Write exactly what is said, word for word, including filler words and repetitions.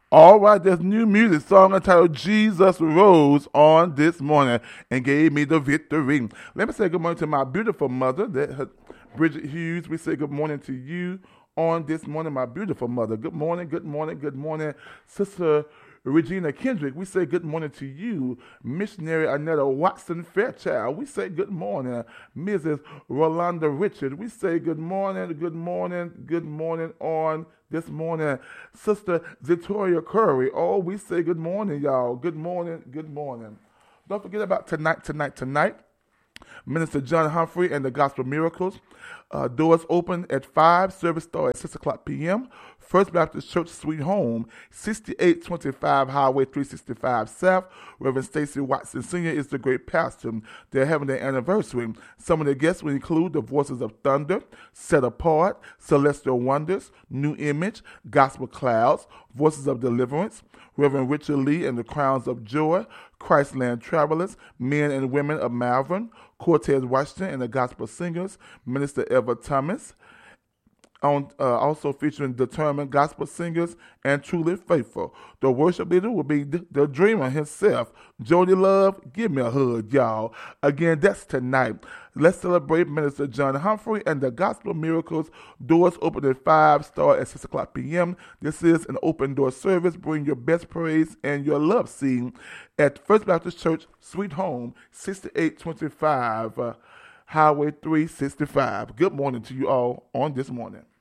All right, there's new music song entitled Jesus Rose on this morning and gave me the victory. Let me say good morning to my beautiful mother, that her, Bridget Hughes. We say good morning to you on this morning, my beautiful mother. Good morning, good morning, good morning, Sister Regina Kendrick. We say good morning to you, Missionary Annetta Watson Fairchild. We say good morning, Missus Rolanda Richard. We say good morning, good morning, good morning on this morning, Sister Victoria Curry. Oh, we say good morning, y'all. Good morning, good morning. Don't forget about tonight, tonight, tonight. Minister John Humphrey and the Gospel Miracles. Uh, doors open at five, service start at six o'clock p.m. First Baptist Church, Sweet Home, sixty-eight twenty-five Highway three sixty-five South. Reverend Stacy Watson Senior is the great pastor. They're having their anniversary. Some of the guests will include the Voices of Thunder, Set Apart, Celestial Wonders, New Image, Gospel Clouds, Voices of Deliverance, Reverend Richard Lee and the Crowns of Joy, Christland Travelers, Men and Women of Malvern, Cortez Washington and the Gospel Singers, Minister Eva Thomas, on, uh, also featuring Determined Gospel Singers and Truly Faithful. The worship leader will be the, the dreamer himself, Jody Love. Give me a hug, y'all. Again, that's tonight. Let's celebrate Minister John Humphrey and the Gospel Miracles. Doors open at five, start at six o'clock p.m. This is an open door service. Bring your best praise and your love scene at First Baptist Church, Sweet Home, sixty-eight twenty-five uh, Highway three sixty-five. Good morning to you all on this morning.